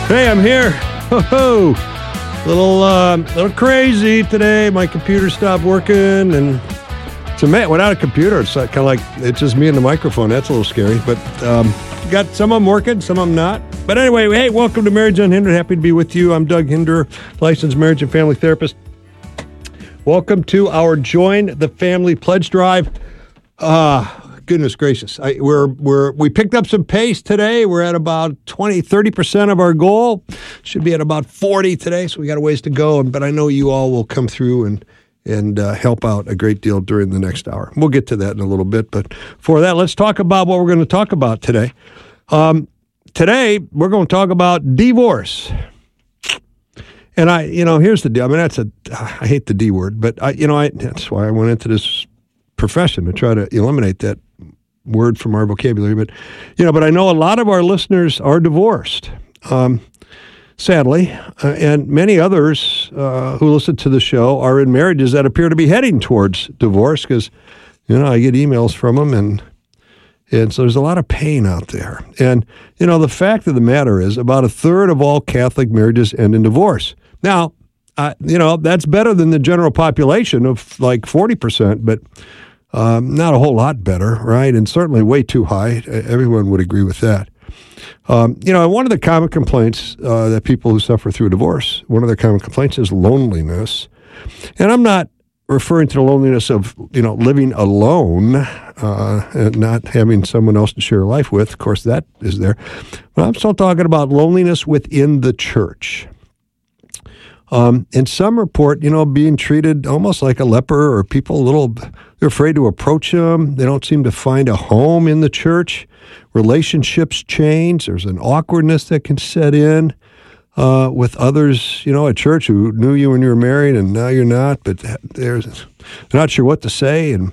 Hey, I'm here. Ho-ho. Little crazy today. My computer stopped working, and it's without a computer, it's kind of like it's just me and the microphone. That's a little scary, but got some of them working, some of them not. But anyway, hey, welcome to Marriage Unhindered. Happy to be with you. I'm Doug Hinder, licensed marriage and family therapist. Welcome to our Join the Family Pledge Drive. Goodness gracious. We picked up some pace today. We're at about 30% of our goal. Should be at about 40 today, so we got a ways to go. But I know you all will come through and help out a great deal during the next hour. We'll get to that in a little bit. But for that, let's talk about what we're going to talk about today. Today, we're going to talk about divorce. And here's the deal. I mean, I hate the D word, but that's why I went into this profession, to try to eliminate that word from our vocabulary. But I know a lot of our listeners are divorced, sadly, and many others who listen to the show are in marriages that appear to be heading towards divorce, because I get emails from them, and so there's a lot of pain out there. And the fact of the matter is, about a third of all Catholic marriages end in divorce. Now, that's better than the general population of like 40%, but not a whole lot better, right? And certainly way too high. Everyone would agree with that. One of the common complaints that people who suffer through a divorce, one of their common complaints is loneliness. And I'm not referring to the loneliness of, living alone and not having someone else to share life with. Of course, that is there. But I'm still talking about loneliness within the church. And some report, being treated almost like a leper, or people they're afraid to approach them. They don't seem to find a home in the church. Relationships change. There's an awkwardness that can set in with others, at church who knew you when you were married and now you're not, but they're not sure what to say. And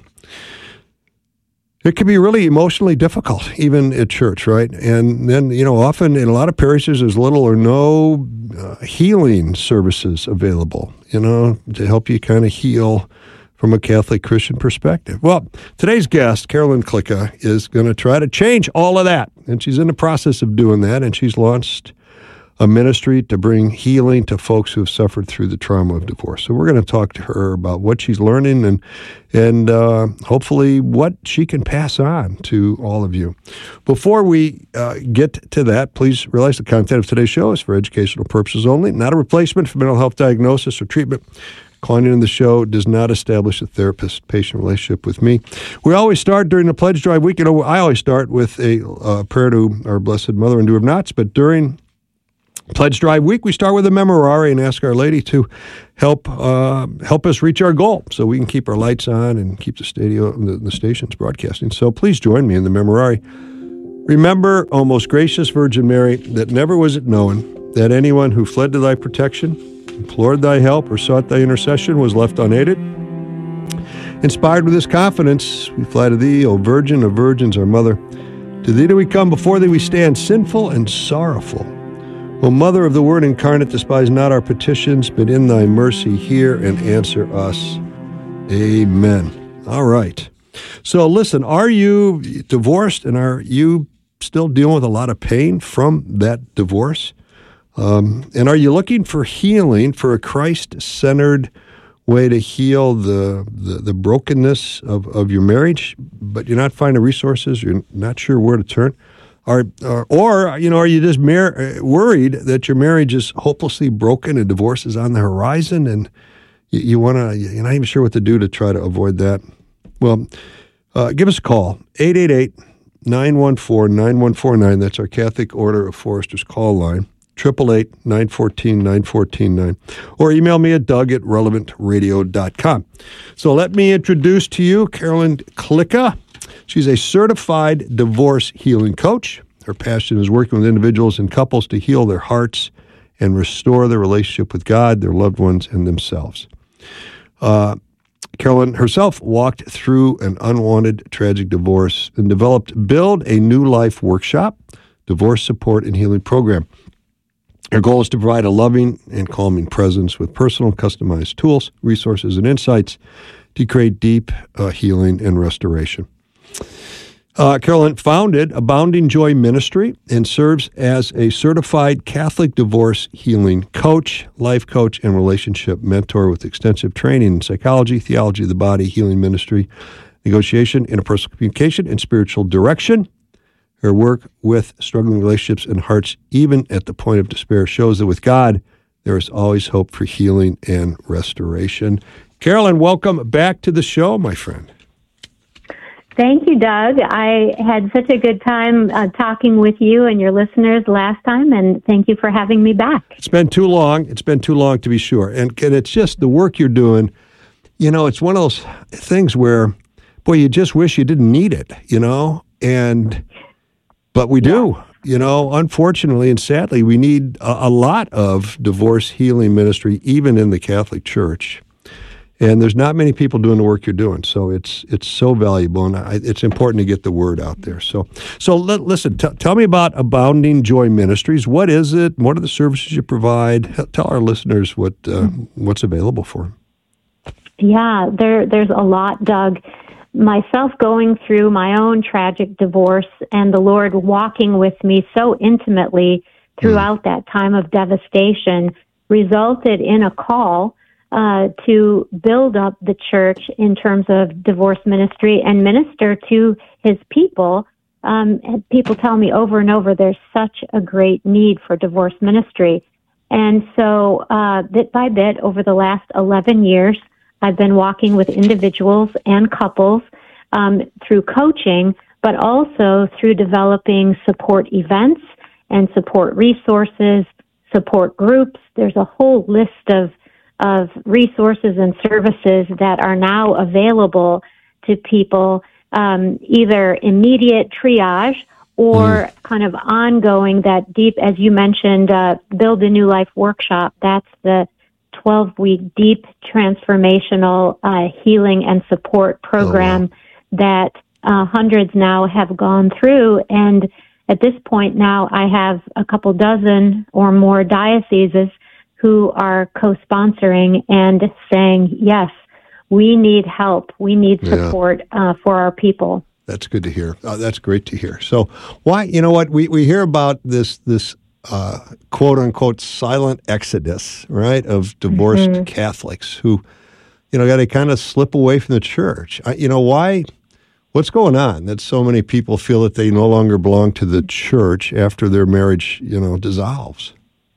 it can be really emotionally difficult, even at church, right? And then, often in a lot of parishes, there's little or no healing services available, to help you kind of heal from a Catholic Christian perspective. Well, today's guest, Carolyn Klicka, is going to try to change all of that. And she's in the process of doing that, and she's launched a ministry to bring healing to folks who have suffered through the trauma of divorce. So we're going to talk to her about what she's learning and hopefully what she can pass on to all of you. Before we get to that, please realize the content of today's show is for educational purposes only, not a replacement for mental health diagnosis or treatment. Calling in the show does not establish a therapist-patient relationship with me. We always start during the Pledge Drive week. I always start with a prayer to our Blessed Mother and do of Knots, but during Pledge Drive week, we start with a memorare and ask Our Lady to help us reach our goal, so we can keep our lights on and keep the stations broadcasting. So please join me in the memorare. Remember, O most gracious Virgin Mary, that never was it known that anyone who fled to thy protection, implored thy help, or sought thy intercession was left unaided. Inspired with this confidence, we fly to thee, O Virgin of Virgins, our Mother. To thee do we come, before thee we stand, sinful and sorrowful. O Mother of the Word incarnate, despise not our petitions, but in thy mercy hear and answer us. Amen. All right. So listen, are you divorced, and are you still dealing with a lot of pain from that divorce? And are you looking for healing, for a Christ-centered way to heal the brokenness of your marriage, but you're not finding resources, you're not sure where to turn? Or are you just worried that your marriage is hopelessly broken and divorce is on the horizon, and you're not even sure what to do to try to avoid that? Well, give us a call, 888-914-9149. That's our Catholic Order of Foresters call line, 888-914-9499. Or email me at doug@relevantradio.com. So let me introduce to you Carolyn Klicka. She's a certified divorce healing coach. Her passion is working with individuals and couples to heal their hearts and restore their relationship with God, their loved ones, and themselves. Carolyn herself walked through an unwanted tragic divorce and developed Build a New Life workshop, divorce support and healing program. Her goal is to provide a loving and calming presence with personal customized tools, resources, and insights to create deep healing and restoration. Carolyn founded Abounding Joy Ministry and serves as a certified Catholic divorce healing coach, life coach, and relationship mentor with extensive training in psychology, theology of the body, healing ministry, negotiation, interpersonal communication, and spiritual direction. Her work with struggling relationships and hearts, even at the point of despair, shows that with God, there is always hope for healing and restoration. Carolyn, welcome back to the show, my friend. Thank you, Doug. I had such a good time talking with you and your listeners last time, and thank you for having me back. It's been too long. It's been too long, to be sure. And it's just the work you're doing, it's one of those things where, boy, you just wish you didn't need it, but we do. Unfortunately and sadly, we need a lot of divorce healing ministry, even in the Catholic Church. And there's not many people doing the work you're doing, so it's so valuable, and it's important to get the word out there. So listen, tell me about Abounding Joy Ministries. What is it? What are the services you provide? Tell our listeners what's available for them. Yeah, there's a lot, Doug. Myself going through my own tragic divorce and the Lord walking with me so intimately throughout that time of devastation resulted in a call to build up the church in terms of divorce ministry and minister to his people. People tell me over and over there's such a great need for divorce ministry. And so bit by bit, over the last 11 years, I've been walking with individuals and couples through coaching, but also through developing support events and support resources, support groups. There's a whole list of resources and services that are now available to people, either immediate triage or kind of ongoing, that deep, as you mentioned, Build a New Life workshop. That's the 12-week deep transformational healing and support program that hundreds now have gone through. And at this point now, I have a couple dozen or more dioceses who are co-sponsoring and saying, yes, we need help. We need support for our people. That's good to hear. That's great to hear. So why, we hear about this quote unquote silent exodus, right, of divorced Catholics who, got to kind of slip away from the church. Why? What's going on that so many people feel that they no longer belong to the church after their marriage, dissolves?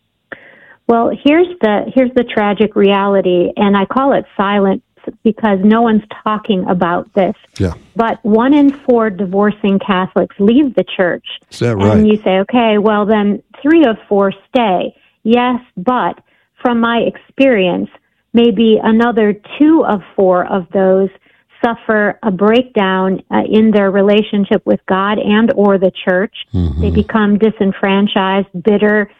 Well, here's the tragic reality, and I call it silent because no one's talking about this. Yeah. But 1 in 4 divorcing Catholics leave the church. Is that right? And you say, okay, well then 3 of 4 stay. Yes, but from my experience, maybe another 2 of 4 of those suffer a breakdown in their relationship with God and or the church. Mm-hmm. They become disenfranchised, bitter,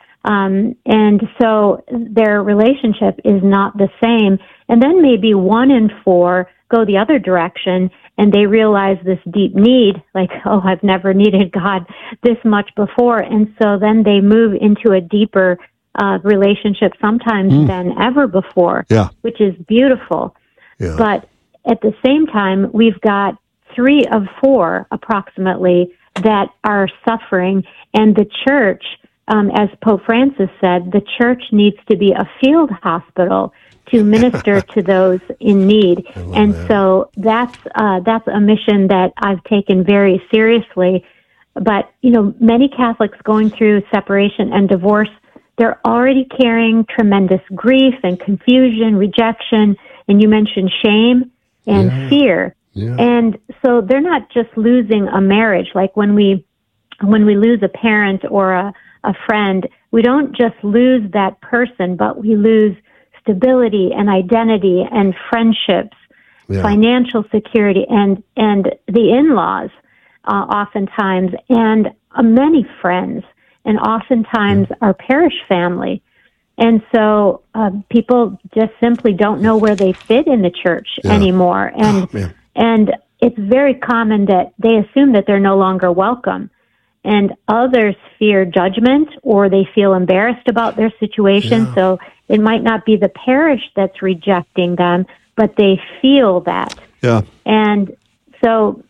and so their relationship is not the same. And then maybe 1 in 4 go the other direction and they realize this deep need, like, oh, I've never needed God this much before. And so then they move into a deeper relationship sometimes than ever before, which is beautiful. Yeah. But at the same time, we've got 3 of 4 approximately that are suffering, and the church, as Pope Francis said, the church needs to be a field hospital to minister to those in need. And so that's a mission that I've taken very seriously. But, many Catholics going through separation and divorce, they're already carrying tremendous grief and confusion, rejection, and you mentioned shame and fear. Yeah. And so they're not just losing a marriage. Like when we lose a parent or a friend, we don't just lose that person, but we lose stability and identity and friendships, financial security, and the in-laws oftentimes, and many friends, and oftentimes our parish family. And so people just simply don't know where they fit in the church anymore. And it's very common that they assume that they're no longer welcome. And others fear judgment, or they feel embarrassed about their situation. Yeah. So it might not be the parish that's rejecting them, but they feel that. Yeah. And so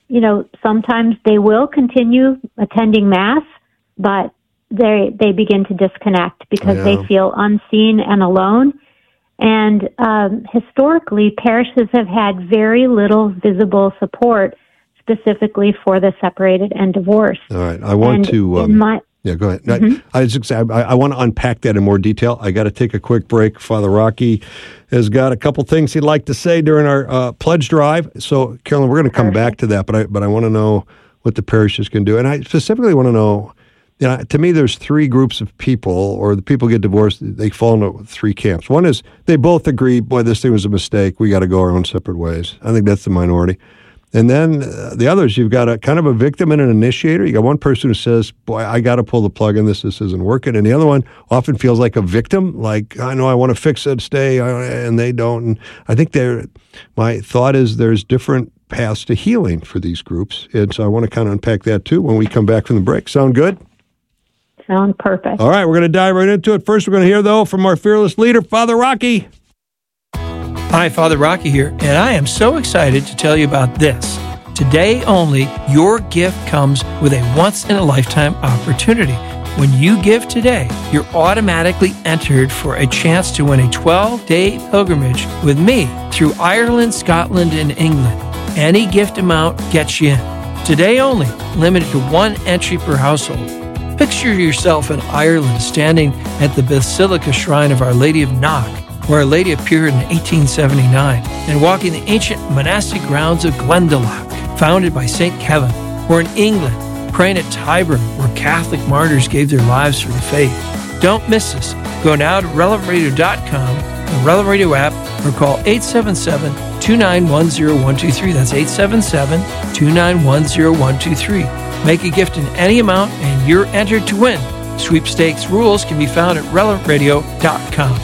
sometimes they will continue attending Mass, but they begin to disconnect because they feel unseen and alone. And historically, parishes have had very little visible support specifically for the separated and divorced. All right. I want to... Yeah, go ahead. Mm-hmm. I want to unpack that in more detail. I got to take a quick break. Father Rocky has got a couple things he'd like to say during our pledge drive. So, Carolyn, we're going to come back to that, but I want to know what the parishes can do. And I specifically want to know, to me, there's three groups of people, or the people get divorced, they fall into three camps. One is they both agree, boy, this thing was a mistake. We got to go our own separate ways. I think that's the minority. And then the others, you've got a kind of a victim and an initiator. You got one person who says, boy, I got to pull the plug on this. This isn't working. And the other one often feels like a victim, like, I know I want to fix it, stay, and they don't. And I think my thought is there's different paths to healing for these groups. And so I want to kind of unpack that too when we come back from the break. Sound good? Sound perfect. All right, we're going to dive right into it. First, we're going to hear, though, from our fearless leader, Father Rocky. Hi, Father Rocky here, and I am so excited to tell you about this. Today only, your gift comes with a once-in-a-lifetime opportunity. When you give today, you're automatically entered for a chance to win a 12-day pilgrimage with me through Ireland, Scotland, and England. Any gift amount gets you in. Today only, limited to one entry per household. Picture yourself in Ireland standing at the Basilica Shrine of Our Lady of Knock, where Our Lady appeared in 1879, and walking the ancient monastic grounds of Glendalough, founded by St. Kevin, or in England, praying at Tyburn, where Catholic martyrs gave their lives for the faith. Don't miss us. Go now to relevantradio.com, the Relevant Radio app, or call 877-291-0123. That's 877-291-0123. Make a gift in any amount, and you're entered to win. Sweepstakes rules can be found at relevantradio.com.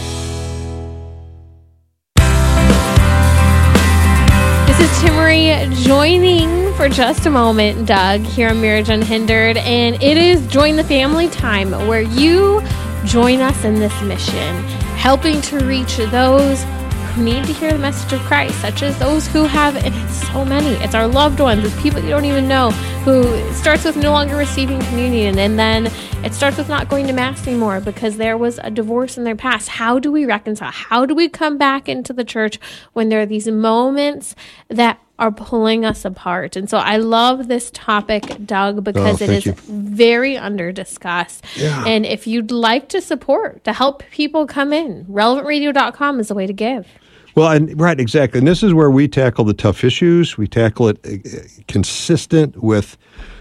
This is Timmerie joining for just a moment, Doug, here on Marriage Unhindered, and it is Join the Family time, where you join us in this mission, helping to reach those who need to hear the message of Christ, such as those who have, and it's so many, it's our loved ones, it's people you don't even know, who it starts with no longer receiving communion, and then it starts with not going to Mass anymore because there was a divorce in their past. How do we reconcile? How do we come back into the church when there are these moments that are pulling us apart? And so I love this topic, Doug, because it is very under-discussed. Yeah. And if you'd like to support, to help people come in, relevantradio.com is the way to give. Well, right, exactly. And this is where we tackle the tough issues. We tackle it consistent with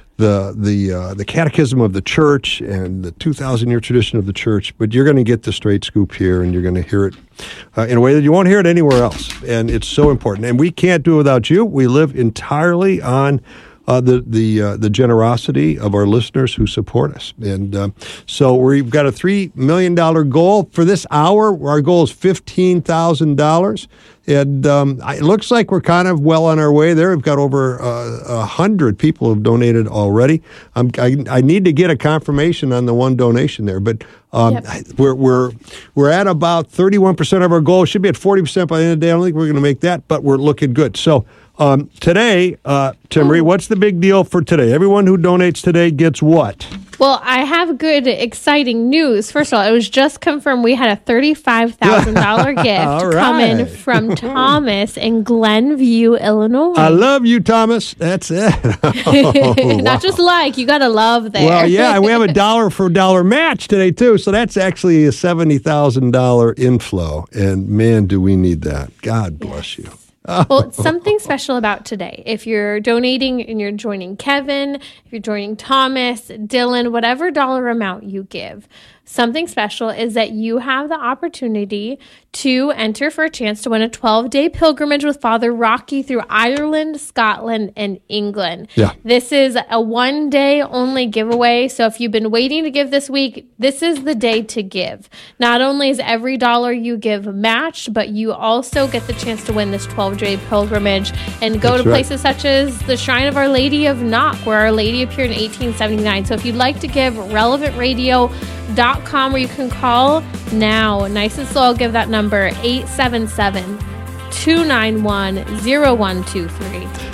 the catechism of the church and the 2,000-year tradition of the church. But you're going to get the straight scoop here, and you're going to hear it in a way that you won't hear it anywhere else. And it's so important. And we can't do it without you. We live entirely on the generosity of our listeners who support us. And so we've got a $3 million goal for this hour. Our goal is $15,000. And it looks like we're kind of well on our way there. We've got over 100 people who have donated already. I need to get a confirmation on the one donation there, but we're at about 31% of our goal. Should be at 40% by the end of the day. I don't think we're going to make that, but we're looking good. So today, Timmerie, what's the big deal for today? Everyone who donates today gets what? Well, I have good, exciting news. First of all, it was just confirmed we had a $35,000 gift coming from Thomas in Glenview, Illinois. I love you, Thomas. That's it. Not just like, you got to love there. Well, yeah, and we have a dollar for dollar match today, too. So that's actually a $70,000 inflow. And man, do we need that. God bless you. Well, something special about today. If you're donating and you're joining Kevin, if you're joining Thomas, Dylan, whatever dollar amount you give, something special is that you have the opportunity to enter for a chance to win a 12-day pilgrimage with Father Rocky through Ireland, Scotland, and England. Yeah. This is a one-day only giveaway, so if you've been waiting to give this week, this is the day to give. Not only is every dollar you give matched, but you also get the chance to win this 12-day pilgrimage and go to places such as the Shrine of Our Lady of Knock, where Our Lady appeared in 1879. So if you'd like to give, relevantradio.com, where you can call now. Nice and slow, I'll give that number, 877-291-0123.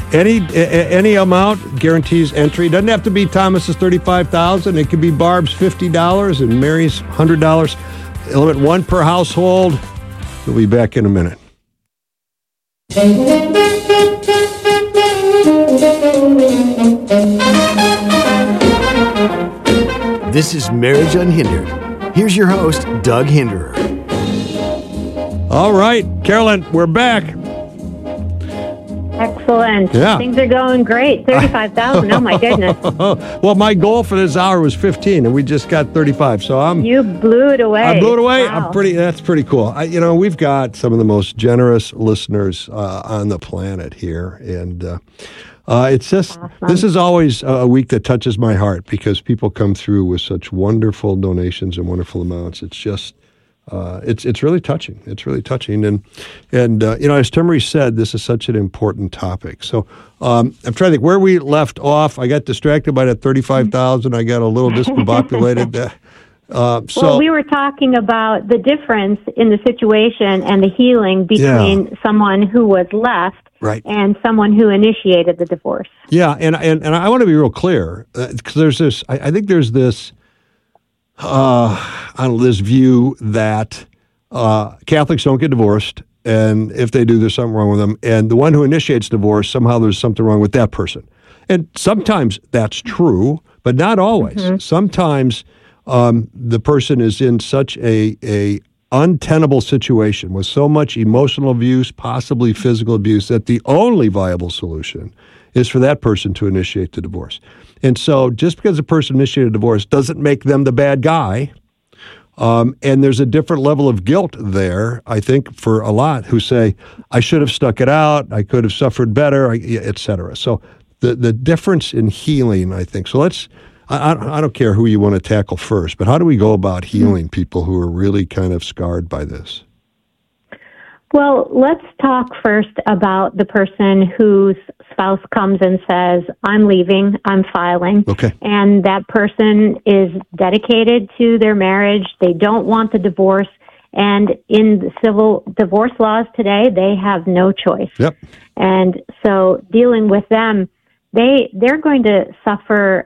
Any amount guarantees entry. Doesn't have to be Thomas's $35,000. It could be Barb's $50 and Mary's $100. Limit one per household. We'll be back in a minute. This is Marriage Unhindered. Here's your host, Doug Hinderer. All right, Carolyn, we're back. Excellent. Yeah. Things are going great. 35,000. Oh, my goodness. Well, my goal for this hour was 15, and we just got 35. So You blew it away. I blew it away. Wow. That's pretty cool. We've got some of the most generous listeners on the planet here, and it's just awesome. This is always a week that touches my heart because people come through with such wonderful donations and wonderful amounts. It's just. It's really touching. It's really touching, and as Timmery said, this is such an important topic. So I'm trying to think where we left off. I got distracted by that 35,000. I got a little discombobulated. Well, we were talking about the difference in the situation and the healing between someone who was left and someone who initiated the divorce. Yeah, and I want to be real clear because there's this. I think there's this. This view that Catholics don't get divorced, and if they do, there's something wrong with them. And the one who initiates divorce, somehow there's something wrong with that person. And sometimes that's true, but not always. Mm-hmm. Sometimes the person is in such a untenable situation with so much emotional abuse, possibly physical abuse, that the only viable solution is for that person to initiate the divorce. And so just because a person initiated a divorce doesn't make them the bad guy. And there's a different level of guilt there, I think, for a lot who say, I should have stuck it out, I could have suffered better, et cetera. So the difference in healing, I think. So I don't care who you want to tackle first, but how do we go about healing people who are really kind of scarred by this? Well, let's talk first about the person whose spouse comes and says, I'm leaving, I'm filing. Okay. And that person is dedicated to their marriage. They don't want the divorce. And in the civil divorce laws today, they have no choice. Yep. And so dealing with them, they're going to suffer,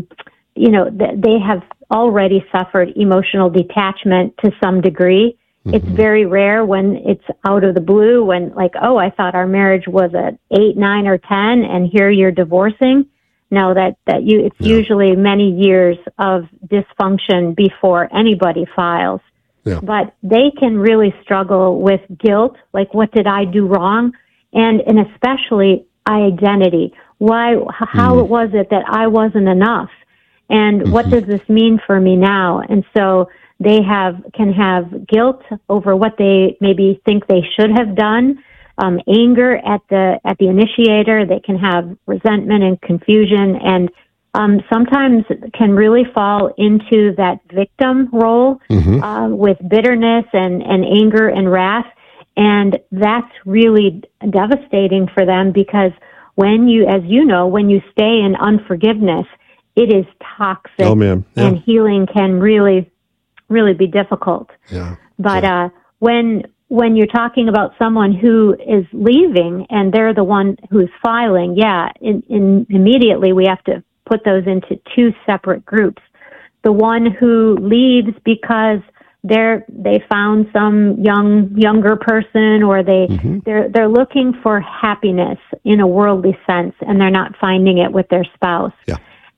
they have already suffered emotional detachment to some degree. Mm-hmm. It's very rare when it's out of the blue, when I thought our marriage was at 8, 9, or 10, and here you're divorcing. No, it's usually many years of dysfunction before anybody files. Yeah. But they can really struggle with guilt, like what did I do wrong, and especially identity. How was it that I wasn't enough, and what does this mean for me now? And so they can have guilt over what they maybe think they should have done, anger at the initiator. They can have resentment and confusion, and sometimes can really fall into that victim role with bitterness and anger and wrath. And that's really devastating for them because when you stay in unforgiveness, it is toxic. Oh, man. Yeah. And healing can really be difficult. Yeah. But when you're talking about someone who is leaving and they're the one who's filing, immediately we have to put those into two separate groups. The one who leaves because they found some younger person, or they're looking for happiness in a worldly sense, and they're not finding it with their spouse. Yeah.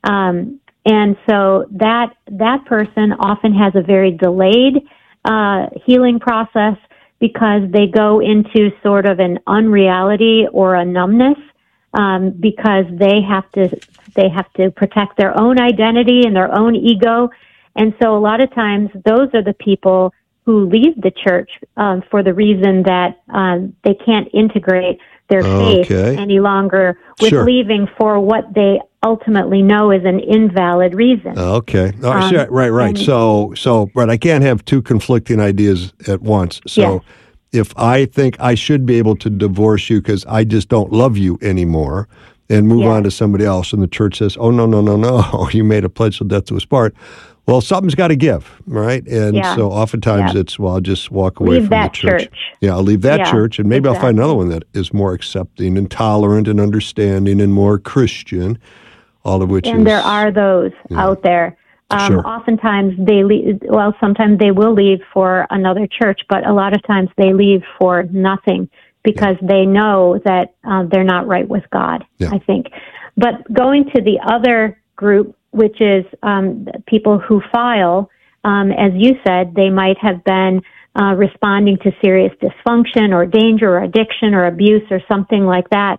And so that person often has a very delayed healing process because they go into sort of an unreality or a numbness because they have to protect their own identity and their own ego. And so a lot of times those are the people who leave the church for the reason that they can't integrate their faith any longer with leaving for what they ultimately know is an invalid reason. Okay. Right. So I can't have two conflicting ideas at once. So if I think I should be able to divorce you because I just don't love you anymore and move on to somebody else, and the church says, oh, no, you made a pledge till death do us part. Well, something's got to give, right? And so oftentimes it's, well, I'll just walk away leave from that the church. Yeah, I'll leave that church, and maybe I'll find another one that is more accepting and tolerant and understanding and more Christian, all of which and there are those out there. Oftentimes they leave, well, sometimes they will leave for another church, but a lot of times they leave for nothing because they know that they're not right with God, I think. But going to the other group, which is people who file, as you said, they might have been responding to serious dysfunction or danger or addiction or abuse or something like that.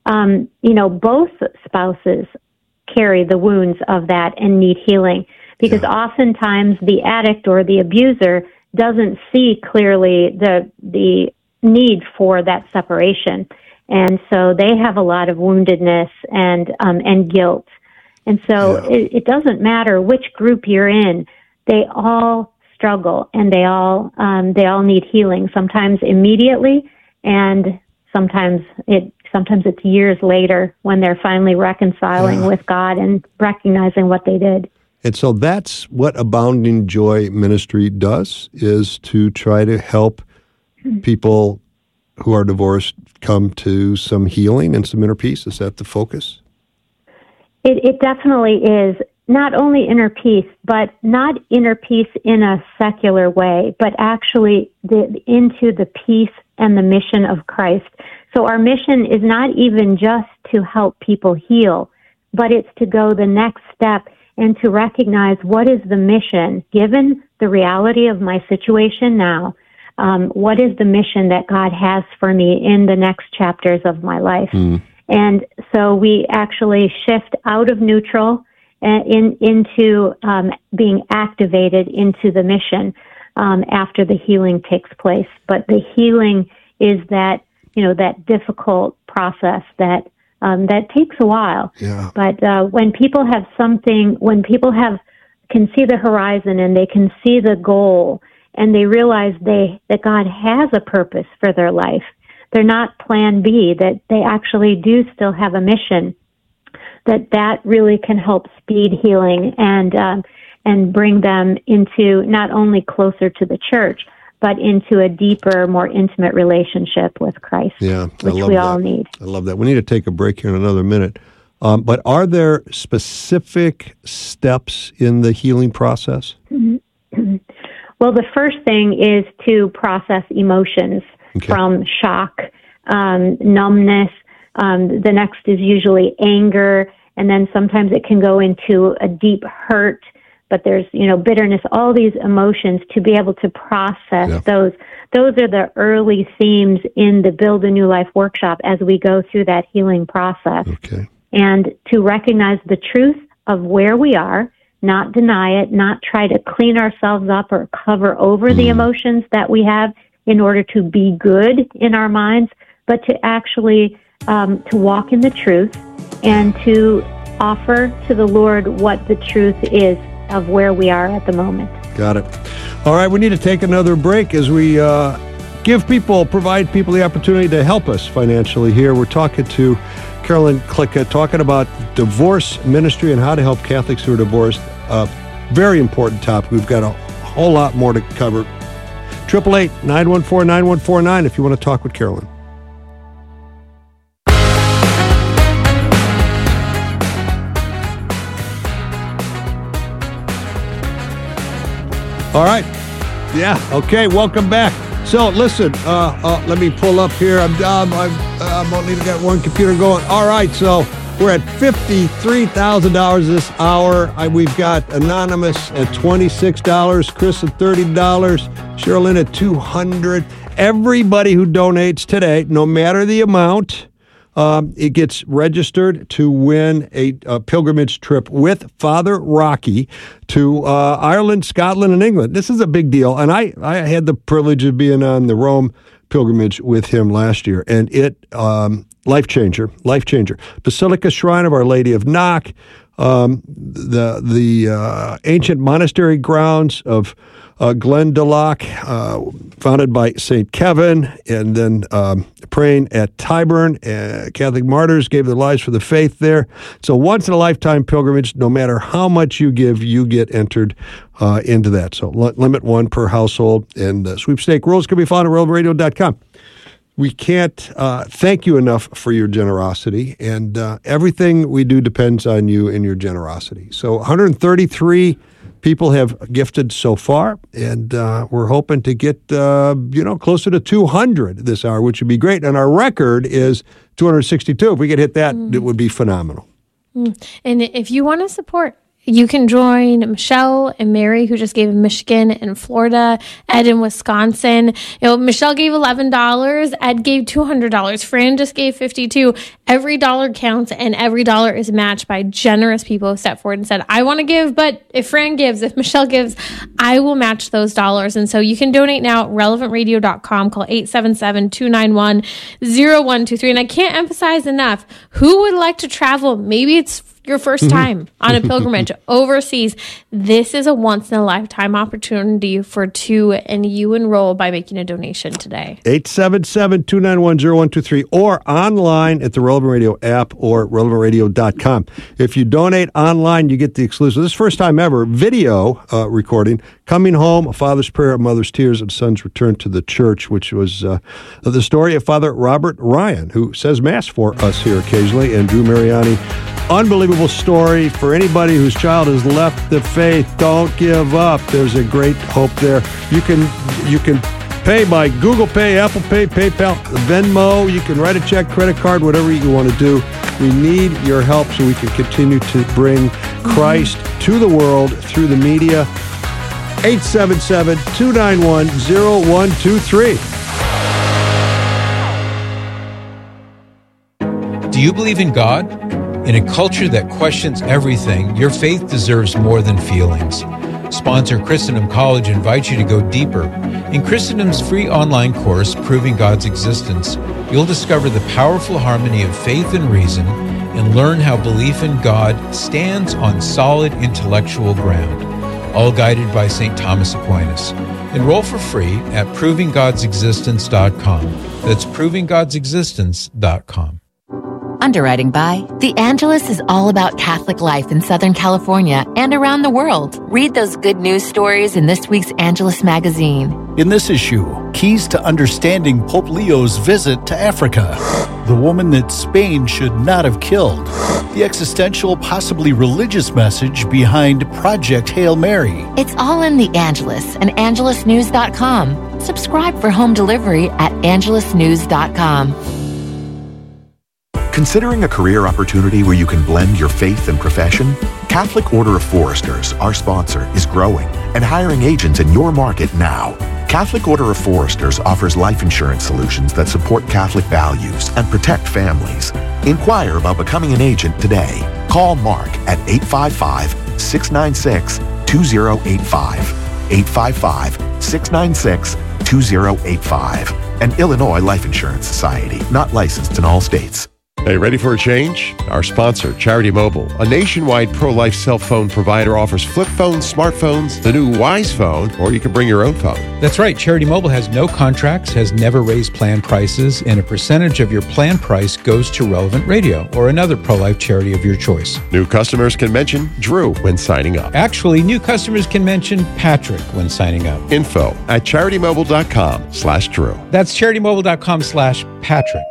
Both spouses carry the wounds of that and need healing because oftentimes the addict or the abuser doesn't see clearly the need for that separation. And so they have a lot of woundedness and guilt. And so it doesn't matter which group you're in, they all struggle and they all need healing, sometimes immediately, and sometimes it's years later when they're finally reconciling with God and recognizing what they did. And so that's what Abounding Joy Ministry does, is to try to help people who are divorced come to some healing and some inner peace. Is that the focus? It definitely is. Not only inner peace, but not inner peace in a secular way, but actually into the peace and the mission of Christ. So our mission is not even just to help people heal, but it's to go the next step and to recognize what is the mission, given the reality of my situation now. What is the mission that God has for me in the next chapters of my life? And so we actually shift out of neutral into being activated into the mission after the healing takes place. But the healing is that difficult process that takes a while. Yeah. But when people have can see the horizon and they can see the goal and they realize that God has a purpose for their life, they're not plan B, that they actually do still have a mission, that really can help speed healing and bring them into not only closer to the church, but into a deeper, more intimate relationship with Christ, which we all need. I love that. We need to take a break here in another minute. But are there specific steps in the healing process? Well, the first thing is to process emotions from shock, numbness. The next is usually anger, and then sometimes it can go into a deep hurt, but there's, bitterness, all these emotions to be able to process those. Those are the early themes in the Build a New Life workshop as we go through that healing process. Okay. And to recognize the truth of where we are, not deny it, not try to clean ourselves up or cover over the emotions that we have in order to be good in our minds, but to actually to walk in the truth and to offer to the Lord what the truth is of where we are at the moment. Got it. All right, we need to take another break as we provide people the opportunity to help us financially here. We're talking to Carolyn Klicka, talking about divorce ministry and how to help Catholics who are divorced. Very important topic. We've got a whole lot more to cover. 888-914-9149 if you want to talk with Carolyn. All right. Yeah. Okay. Welcome back. So listen, let me pull up here. I've only got one computer going. All right. So we're at $53,000 this hour. We've got Anonymous at $26, Chris at $30, Sherilyn at $200. Everybody who donates today, no matter the amount, it gets registered to win a pilgrimage trip with Father Rocky to Ireland, Scotland, and England. This is a big deal, and I had the privilege of being on the Rome pilgrimage with him last year, and it life changer. Basilica Shrine of Our Lady of Knock, the ancient monastery grounds of Glendalough, founded by St. Kevin, and then praying at Tyburn. Catholic martyrs gave their lives for the faith there. It's a once-in-a-lifetime pilgrimage. No matter how much you give, you get entered into that. So limit one per household, and sweepstake rules can be found at relevantradio.com. We can't thank you enough for your generosity, and everything we do depends on you and your generosity. So 133 people have gifted so far, and we're hoping to get closer to 200 this hour, which would be great. And our record is 262. If we could hit that, it would be phenomenal. And if you want to support, you can join Michelle and Mary, who just gave in Michigan and Florida, Ed in Wisconsin. Michelle gave $11. Ed gave $200. Fran just gave $52. Every dollar counts, and every dollar is matched by generous people who stepped forward and said, I want to give, but if Fran gives, if Michelle gives, I will match those dollars. And so you can donate now at relevantradio.com. Call 877-291-0123. And I can't emphasize enough, who would like to travel? Maybe it's your first time on a pilgrimage overseas. This is a once-in-a-lifetime opportunity for two, and you enroll by making a donation today. 877-291-0123 or online at the Relevant Radio app or relevantradio.com. If you donate online, you get the exclusive, this is first time ever, video recording, Coming Home, A Father's Prayer, A Mother's Tears, and a Son's Return to the Church, which was the story of Father Robert Ryan, who says Mass for us here occasionally, and Drew Mariani. Unbelievable story for anybody whose child has left the faith. Don't give up. There's a great hope there. You can pay by Google Pay, Apple Pay, PayPal, Venmo. You can write a check, credit card, whatever you want to do. We need your help so we can continue to bring Christ to the world through the media. 877-291-0123. Do you believe in God? In a culture that questions everything, your faith deserves more than feelings. Sponsor Christendom College invites you to go deeper. In Christendom's free online course, Proving God's Existence, you'll discover the powerful harmony of faith and reason and learn how belief in God stands on solid intellectual ground, all guided by St. Thomas Aquinas. Enroll for free at provinggodsexistence.com. That's provinggodsexistence.com. Underwriting by The Angelus is all about Catholic life in Southern California and around the world. Read those good news stories in this week's Angelus magazine. In this issue, keys to understanding Pope Leo's visit to Africa, the woman that Spain should not have killed, the existential, possibly religious message behind Project Hail Mary. It's all in The Angelus and angelusnews.com. Subscribe for home delivery at angelusnews.com. Considering a career opportunity where you can blend your faith and profession? Catholic Order of Foresters, our sponsor, is growing and hiring agents in your market now. Catholic Order of Foresters offers life insurance solutions that support Catholic values and protect families. Inquire about becoming an agent today. Call Mark at 855-696-2085. 855-696-2085. An Illinois Life Insurance Society, not licensed in all states. Hey, ready for a change? Our sponsor, Charity Mobile, a nationwide pro-life cell phone provider, offers flip phones, smartphones, the new Wise phone, or you can bring your own phone. That's right. Charity Mobile has no contracts, has never raised plan prices, and a percentage of your plan price goes to Relevant Radio or another pro-life charity of your choice. New customers can mention Drew when signing up. Actually, new customers can mention Patrick when signing up. Info at CharityMobile.com/Drew. That's CharityMobile.com/Patrick.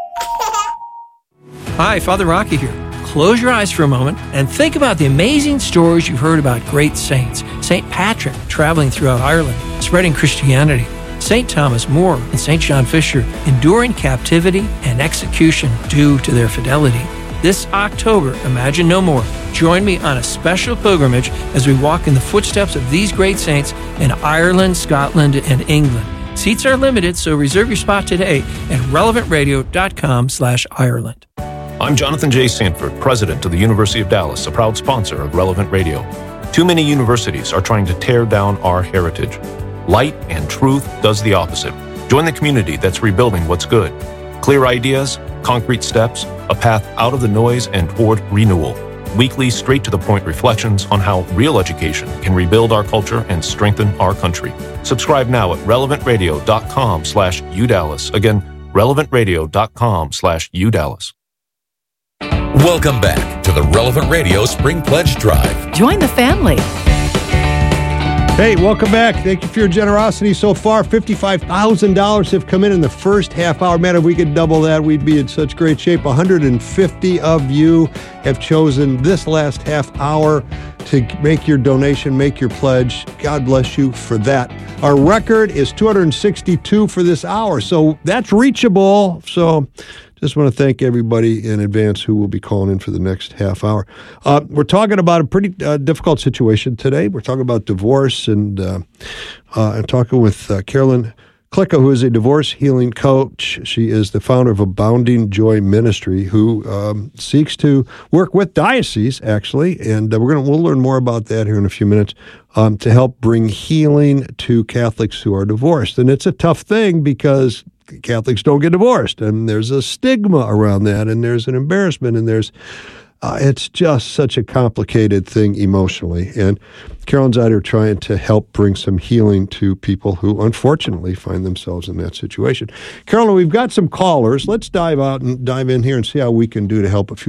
Hi, Father Rocky here. Close your eyes for a moment and think about the amazing stories you've heard about great saints. St. Patrick traveling throughout Ireland, spreading Christianity. St. Thomas More and St. John Fisher enduring captivity and execution due to their fidelity. This October, Imagine No More. Join me on a special pilgrimage as we walk in the footsteps of these great saints in Ireland, Scotland, and England. Seats are limited, so reserve your spot today at relevantradio.com/Ireland. I'm Jonathan J. Sanford, president of the University of Dallas, a proud sponsor of Relevant Radio. Too many universities are trying to tear down our heritage. Light and truth does the opposite. Join the community that's rebuilding what's good. Clear ideas, concrete steps, a path out of the noise and toward renewal. weekly, straight-to-the-point reflections on how real education can rebuild our culture and strengthen our country. Subscribe now at relevantradio.com/UDallas. Again, relevantradio.com/UDallas. Welcome back to the Relevant Radio Spring Pledge Drive. Join the family. Hey, welcome back. Thank you for your generosity so far. $55,000 have come in the first half hour. Man, if we could double that, we'd be in such great shape. 150 of you have chosen this last half hour to make your donation, make your pledge. God bless you for that. Our record is 262 for this hour, so that's reachable. So just want to thank everybody in advance who will be calling in for the next half hour. We're talking about a pretty difficult situation today. We're talking about divorce, and I'm talking with Carolyn Klicka, who is a divorce healing coach. She is the founder of Abounding Joy Ministry, who seeks to work with dioceses, actually, and we'll learn more about that here in a few minutes, to help bring healing to Catholics who are divorced. And it's a tough thing because Catholics don't get divorced, and there's a stigma around that, and there's an embarrassment, and there's it's just such a complicated thing emotionally. And Carolyn's out here trying to help bring some healing to people who unfortunately find themselves in that situation. Carolyn, we've got some callers. Let's dive in here and see how we can do to help a few